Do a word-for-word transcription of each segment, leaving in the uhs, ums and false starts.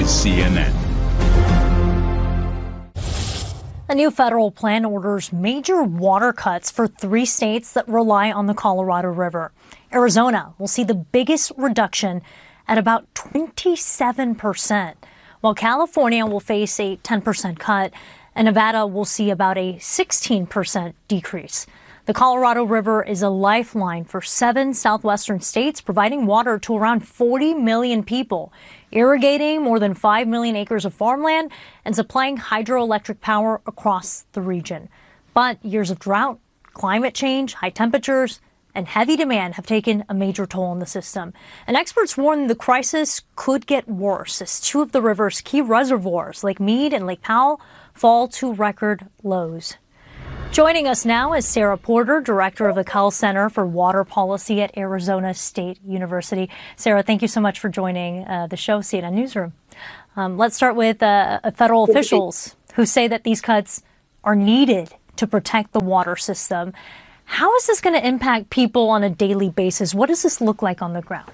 C N N. A new federal plan orders major water cuts for three states that rely on the Colorado River. Arizona will see the biggest reduction at about twenty-seven percent, while California will face a ten percent cut, and Nevada will see about a sixteen percent decrease. The Colorado River is a lifeline for seven southwestern states, providing water to around forty million people, irrigating more than five million acres of farmland, and supplying hydroelectric power across the region. But years of drought, climate change, high temperatures, and heavy demand have taken a major toll on the system. And experts warn the crisis could get worse as two of the river's key reservoirs, Lake Mead and Lake Powell, fall to record lows. Joining us now is Sarah Porter, director of the Kell Center for Water Policy at Arizona State University. Sarah, thank you so much for joining uh, the show, C N N Newsroom. Um, let's start with uh, federal officials who say that these cuts are needed to protect the water system. How is this going to impact people on a daily basis? What does this look like on the ground?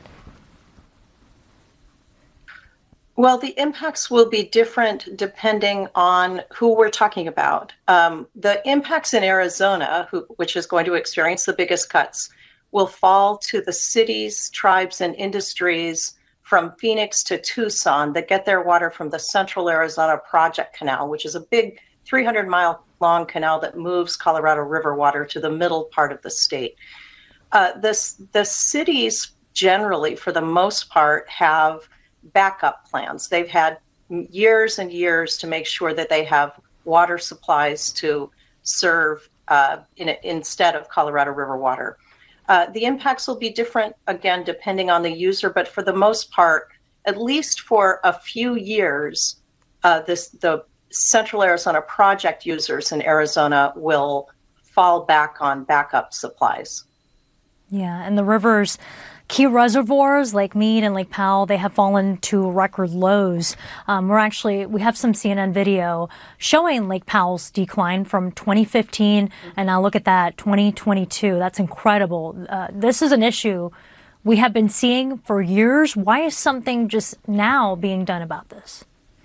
Well, the impacts will be different depending on who we're talking about. Um, the impacts in Arizona, who, which is going to experience the biggest cuts, will fall to the cities, tribes, and industries from Phoenix to Tucson that get their water from the Central Arizona Project Canal, which is a big three hundred mile long canal that moves Colorado River water to the middle part of the state. Uh, this, the cities generally, for the most part, have backup plans. They've had years and years to make sure that they have water supplies to serve uh, in, instead of Colorado River water. Uh, the impacts will be different, again, depending on the user, but for the most part, at least for a few years, uh, this, the Central Arizona Project users in Arizona will fall back on backup supplies. Yeah, and the rivers key reservoirs, Lake Mead and Lake Powell, they have fallen to record lows. Um, we're actually, we have some C N N video showing Lake Powell's decline from twenty fifteen, and now look at that, twenty twenty-two. That's incredible. Uh, this is an issue we have been seeing for years. Why is something just now being done about this?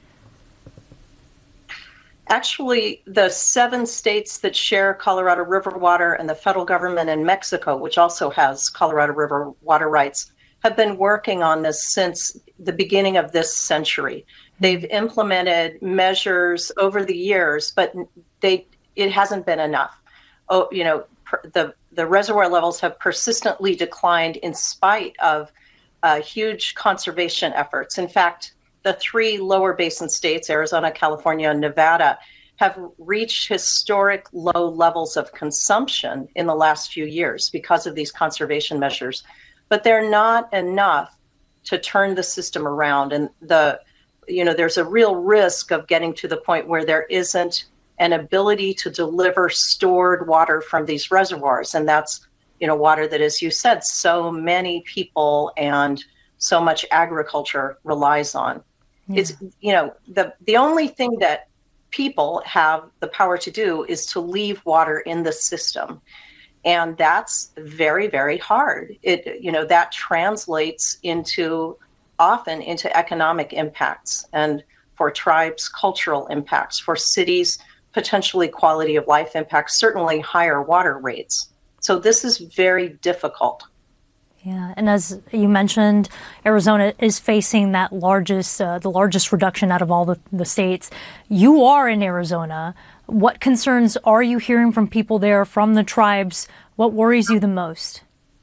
Actually, the seven states that share Colorado River water and the federal government in Mexico, which also has Colorado River water rights, have been working on this since the beginning of this century. They've implemented measures over the years, but they it hasn't been enough. Oh, you know, per, the the reservoir levels have persistently declined in spite of uh, huge conservation efforts. In fact, the three lower basin states, Arizona, California, and Nevada, have reached historic low levels of consumption in the last few years because of these conservation measures. But they're not enough to turn the system around. And the, you know, there's a real risk of getting to the point where there isn't an ability to deliver stored water from these reservoirs. And that's, you know, water that, as you said, so many people and so much agriculture relies on. Yeah. It's, you know, the, the only thing that people have the power to do is to leave water in the system. And that's very, very hard. It, you know, that translates into often into economic impacts, and for tribes, cultural impacts, for cities, potentially quality of life impacts, certainly higher water rates. So this is very difficult. Yeah, and as you mentioned, Arizona is facing that largest, uh, the largest reduction out of all the, the states. You are in Arizona. What concerns are you hearing from people there, from the tribes? What worries you the most?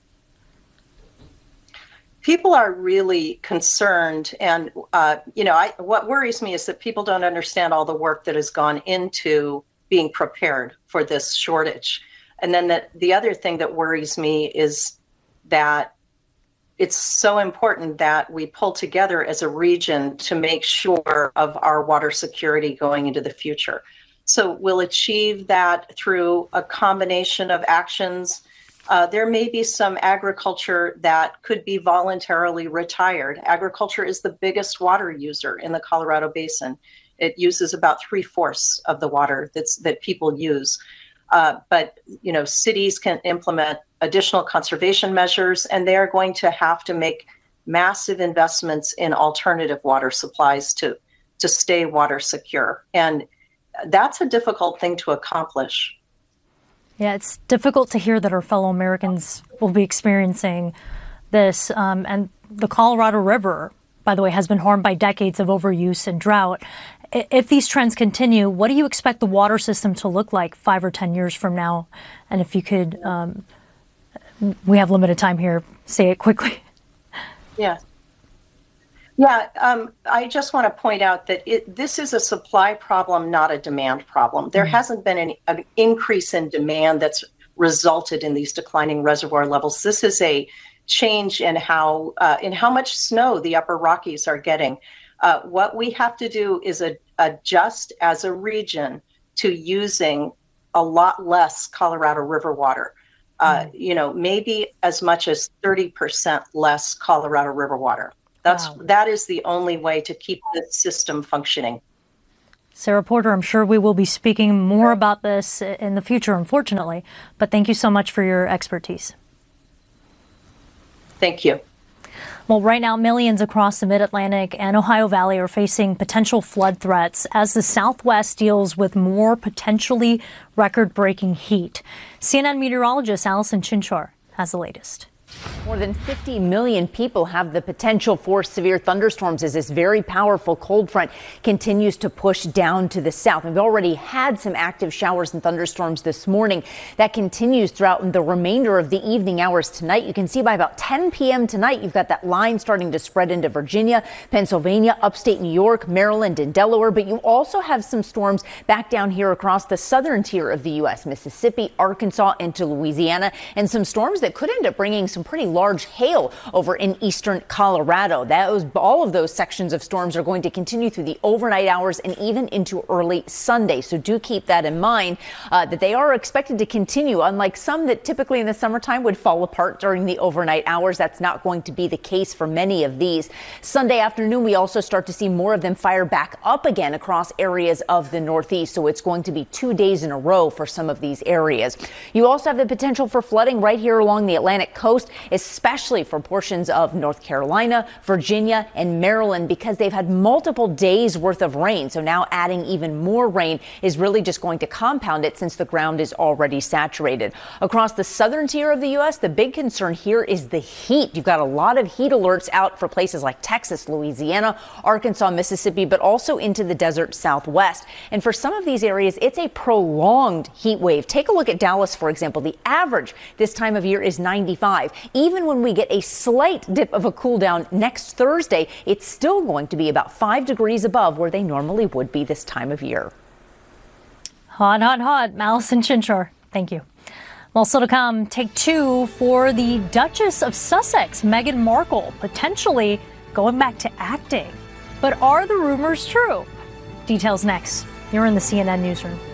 People are really concerned, and uh, you know, I, what worries me is that people don't understand all the work that has gone into being prepared for this shortage. And then the, the other thing that worries me is that it's so important that we pull together as a region to make sure of our water security going into the future. So we'll achieve that through a combination of actions. Uh, there may be some agriculture that could be voluntarily retired. Agriculture is the biggest water user in the Colorado Basin. It uses about three-fourths of the water that's, that people use. Uh, but, you know, cities can implement additional conservation measures, and they are going to have to make massive investments in alternative water supplies to, to stay water secure. And that's a difficult thing to accomplish. Yeah, it's difficult to hear that our fellow Americans will be experiencing this. Um, and the Colorado River, by the way, has been harmed by decades of overuse and drought. If these trends continue, what do you expect the water system to look like five or ten years from now? And if you could, um, we have limited time here, say it quickly. Yeah. Yeah, um, I just want to point out that it, this is a supply problem, not a demand problem. There mm-hmm. hasn't been any, an increase in demand that's resulted in these declining reservoir levels. This is a change in how uh, in how much snow the Upper Rockies are getting. Uh, what we have to do is a, adjust as a region to using a lot less Colorado River water. Uh, mm-hmm. You know, maybe as much as thirty percent less Colorado River water. That's wow. That is the only way to keep this system functioning. Sarah Porter, I'm sure we will be speaking more about this in the future, unfortunately, but thank you so much for your expertise. Thank you. Well, right now, millions across the Mid-Atlantic and Ohio Valley are facing potential flood threats as the Southwest deals with more potentially record-breaking heat. C N N meteorologist Allison Chinchar has the latest. More than fifty million people have the potential for severe thunderstorms as this very powerful cold front continues to push down to the south. We've already had some active showers and thunderstorms this morning. That continues throughout the remainder of the evening hours tonight. You can see by about ten p.m. tonight, you've got that line starting to spread into Virginia, Pennsylvania, upstate New York, Maryland, and Delaware. But you also have some storms back down here across the southern tier of the U S, Mississippi, Arkansas, into Louisiana, and some storms that could end up bringing some pretty large hail over in eastern Colorado. That was, all of those sections of storms are going to continue through the overnight hours and even into early Sunday. So do keep that in mind, uh, that they are expected to continue. Unlike some that typically in the summertime would fall apart during the overnight hours, that's not going to be the case for many of these. Sunday afternoon, we also start to see more of them fire back up again across areas of the Northeast. So it's going to be two days in a row for some of these areas. You also have the potential for flooding right here along the Atlantic coast, especially for portions of North Carolina, Virginia, and Maryland, because they've had multiple days worth of rain. So now adding even more rain is really just going to compound it since the ground is already saturated. Across the southern tier of the U S, the big concern here is the heat. You've got a lot of heat alerts out for places like Texas, Louisiana, Arkansas, Mississippi, but also into the desert Southwest. And for some of these areas, it's a prolonged heat wave. Take a look at Dallas, for example. The average this time of year is ninety-five. Even when we get a slight dip of a cool down next Thursday, it's still going to be about five degrees above where they normally would be this time of year. Hot, hot, hot. Allison Chinchar, thank you. Well, still to come, take two for the Duchess of Sussex, Meghan Markle, potentially going back to acting. But are the rumors true? Details next. You're in the C N N Newsroom.